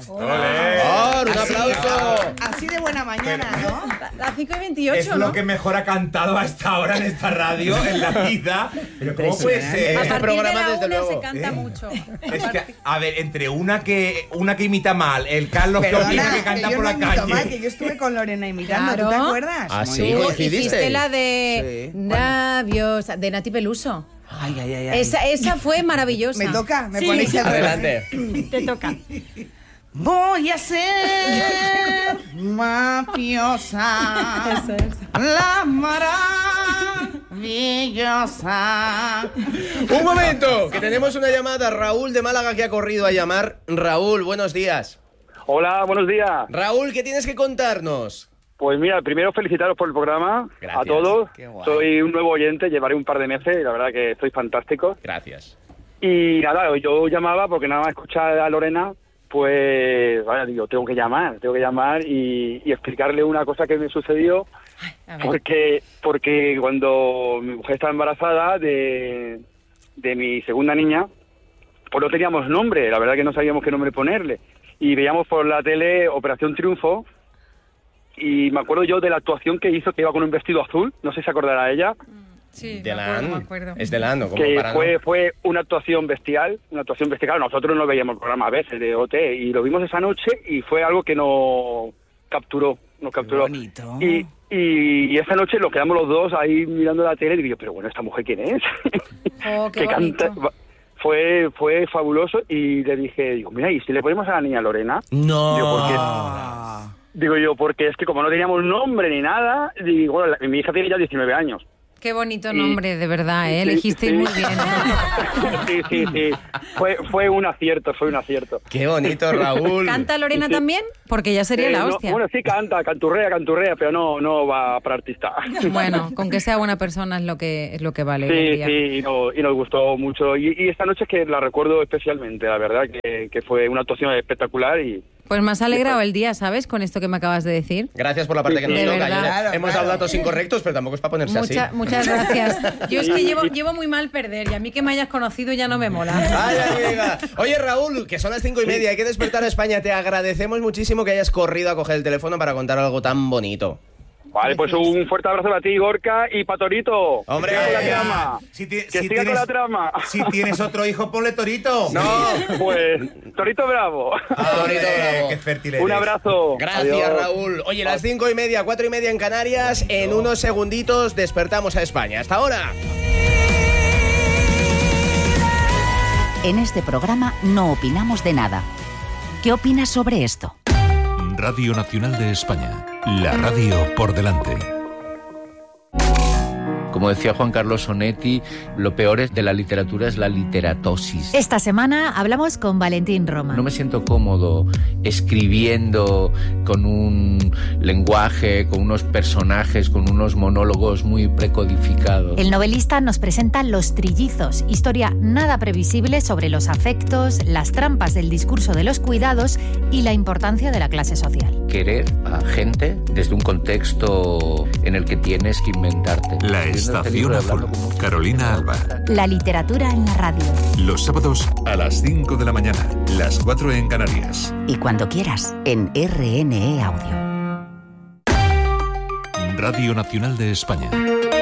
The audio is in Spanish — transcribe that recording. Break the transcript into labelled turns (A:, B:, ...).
A: ¡Un aplauso!
B: Así de buena mañana, ¿no?
C: Las 5:28,
D: es lo que mejor ha cantado hasta ahora en esta radio, en la vida. Pero ¿cómo puede ser?
C: A
A: Este
C: partir
A: programa,
C: de la
A: desde
C: 1
A: luego.
C: se canta mucho.
D: Es que, a ver, entre una que imita mal, el Carlos que
B: Perdona,
D: que canta
B: que yo
D: por
B: no
D: la
B: imito mal,
D: calle.
B: que yo estuve con Lorena imitando,
C: Claro.
B: ¿tú te acuerdas?
A: Ah,
B: Muy
A: sí,
B: bien.
A: coincidiste.
C: Hiciste la de
A: Sí.
C: Labios, de Nati Peluso.
B: Ay, ay, ay, ay.
C: Esa fue maravillosa.
B: Me toca, me
C: Sí.
B: ponéis el
A: Adelante.
C: Te toca.
B: Voy a ser mafiosa.
C: Eso es.
B: La maravillosa.
A: Un momento, que tenemos una llamada. Raúl de Málaga que ha corrido a llamar. Raúl, buenos días.
E: Hola, buenos días.
A: Raúl, ¿qué tienes que contarnos?
E: Pues mira, primero felicitaros por el programa,
A: Gracias.
E: a todos.
A: Qué guay.
E: Soy un nuevo oyente, llevaré un par de meses y la verdad que estoy fantástico.
A: Gracias.
E: Y nada, yo llamaba porque nada más escuchar a Lorena, pues vaya, digo, tengo que llamar y explicarle una cosa que me sucedió,
C: A ver.
E: porque cuando mi mujer estaba embarazada de mi segunda niña, pues no teníamos nombre, la verdad que no sabíamos qué nombre ponerle. Y veíamos por la tele Operación Triunfo, y me acuerdo yo de la actuación que hizo, que iba con un vestido azul, no sé si se acordará ella,
C: Sí,
A: Delan.
C: me acuerdo.
A: Es Delan, ¿no? Como
E: que
A: para
E: fue una actuación bestial. Nosotros no veíamos el programa a veces de OT y lo vimos esa noche y fue algo que nos capturó.
B: Qué bonito.
E: Y esa noche nos quedamos los dos ahí mirando la tele y digo yo, pero bueno, ¿esta mujer quién es?
C: Oh, qué
E: Que
C: bonito.
E: fue fabuloso y le dije, digo, mira, ¿y si le ponemos a la niña Lorena?
A: No.
E: Digo yo, porque es que como no teníamos nombre ni nada, digo, bueno, mi hija tiene ya 19 años.
C: Qué bonito
E: Y-
C: nombre, de verdad, ¿eh?
E: Sí,
C: Elegisteis
E: sí.
C: muy bien.
E: Sí. Fue un acierto.
A: Qué bonito, Raúl.
C: ¿Canta Lorena también? Porque ya sería la
E: No,
C: hostia.
E: bueno, sí canturrea, pero no va para artista.
C: Bueno, con que sea buena persona es lo que vale hoy en día.
E: y nos gustó mucho. Y esta noche es que la recuerdo especialmente, la verdad, que fue una actuación espectacular y...
C: Pues me has alegrado el día, ¿sabes? Con esto que me acabas de decir.
A: Gracias por la parte que nos
C: De
A: toca.
C: verdad.
A: Claro, hemos dado datos incorrectos, pero tampoco es para ponerse así.
C: Muchas gracias. Yo es que llevo muy mal perder y a mí que me hayas conocido ya no me mola.
A: Ay, amiga. Oye, Raúl, que son las 5:30, hay que despertar a España. Te agradecemos muchísimo que hayas corrido a coger el teléfono para contar algo tan bonito.
E: Vale, pues un fuerte abrazo para ti, Gorka, y para Torito.
A: ¡Hombre!
E: Que siga con la trama. Que siga con la trama.
D: Si tienes otro hijo, ponle Torito.
A: No.
E: Pues, Torito Bravo.
A: Torito bravo.
D: Qué fértil eres.
E: Un abrazo.
A: Gracias,
E: Adiós.
A: Raúl. Oye, las 5:30, 4:30 en Canarias. En unos segunditos despertamos a España. ¡Hasta ahora!
F: En este programa no opinamos de nada. ¿Qué opinas sobre esto?
G: Radio Nacional de España. La radio por delante.
H: Como decía Juan Carlos Onetti, lo peor de la literatura es la literatosis.
I: Esta semana hablamos con Valentín Roma.
H: No me siento cómodo escribiendo con un lenguaje, con unos personajes, con unos monólogos muy precodificados.
I: El novelista nos presenta Los Trillizos, historia nada previsible sobre los afectos, las trampas del discurso de los cuidados y la importancia de la clase social.
H: Querer a gente desde un contexto en el que tienes que inventarte.
G: La Estación Azul. Carolina Alba.
I: La literatura en la radio.
G: Los sábados a las 5 de la mañana, las 4 en Canarias.
F: Y cuando quieras, en RNE Audio.
G: Radio Nacional de España.